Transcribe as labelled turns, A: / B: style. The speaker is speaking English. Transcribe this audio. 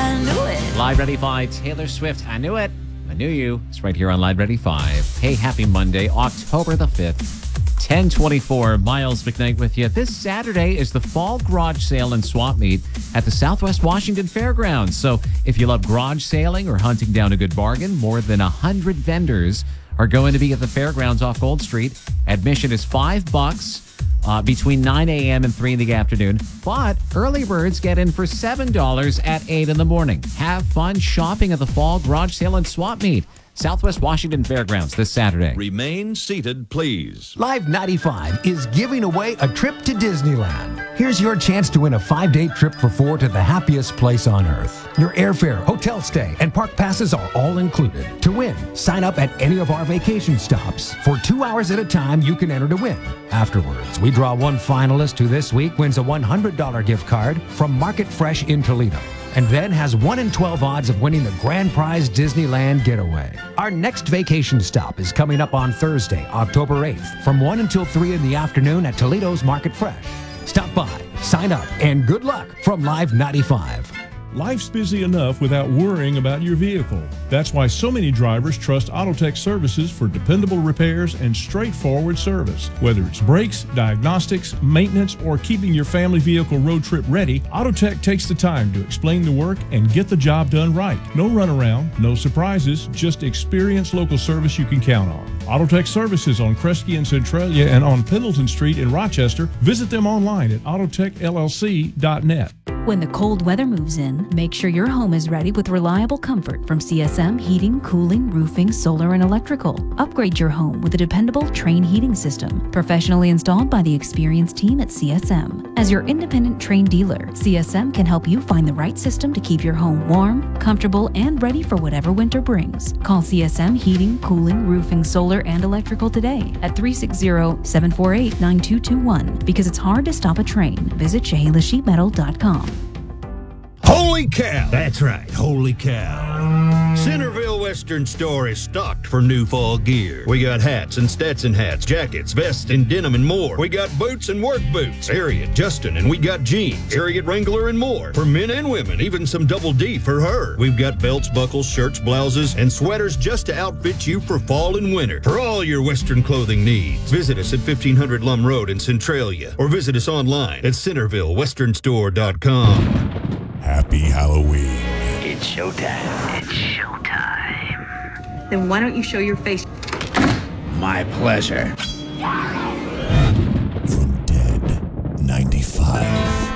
A: I knew it.
B: Live Ready 5, Taylor Swift. I knew it. I knew you. It's right here on Live Ready 5. Hey, happy Monday, October the 5th. 1024, Miles McKnight with you. This Saturday is the Fall Garage Sale and Swap Meet at the Southwest Washington Fairgrounds. So if you love garage sailing or hunting down a good bargain, more than 100 vendors are going to be at the fairgrounds off Gold Street. Admission is $5 between 9 a.m. and 3 in the afternoon. But early birds get in for $7 at 8 in the morning. Have fun shopping at the Fall Garage Sale and Swap Meet. Southwest Washington Fairgrounds this Saturday.
C: Remain seated, please.
D: Live 95 is giving away a trip to Disneyland. Here's your chance to win a 5-day trip for 4 to the happiest place on earth. Your airfare, hotel stay, and park passes are all included. To win, sign up at any of our vacation stops. For 2 hours at a time, you can enter to win. Afterwards, we draw one finalist who this week wins a $100 gift card from Market Fresh in Toledo, and then has 1 in 12 odds of winning the grand prize Disneyland getaway. Our next vacation stop is coming up on Thursday, October 8th, from 1 until 3 in the afternoon at Toledo's Market Fresh. Stop by, sign up, and good luck from Live 95.
E: Life's busy enough without worrying about your vehicle. That's why so many drivers trust Autotech Services for dependable repairs and straightforward service. Whether it's brakes, diagnostics, maintenance, or keeping your family vehicle road trip ready, Autotech takes the time to explain the work and get the job done right. No runaround, no surprises, just experienced local service you can count on. Autotech Services on Kresge and Centralia and on Pendleton Street in Rochester. Visit them online at autotechllc.net.
F: When the cold weather moves in, make sure your home is ready with reliable comfort from CSM Heating, Cooling, Roofing, Solar, and Electrical. Upgrade your home with a dependable Trane heating system, professionally installed by the experienced team at CSM. As your independent Trane dealer, CSM can help you find the right system to keep your home warm, comfortable, and ready for whatever winter brings. Call CSM Heating, Cooling, Roofing, Solar, and Electrical today at 360-748-9221. Because it's hard to stop a Trane. Visit ShahilaSheetMetal.com.
C: Holy cow! That's right, holy cow. Centerville Western Store is stocked for new fall gear. We got hats and Stetson hats, jackets, vests, and denim and more. We got boots and work boots, Harriet, Justin, and we got jeans, Harriet Wrangler, and more. For men and women, even some Double D for her. We've got belts, buckles, shirts, blouses, and sweaters just to outfit you for fall and winter. For all your Western clothing needs, visit us at 1500 Lum Road in Centralia, or visit us online at CentervilleWesternStore.com.
G: Happy Halloween.
A: It's showtime. It's showtime.
H: Then why don't you show your face?
G: My pleasure.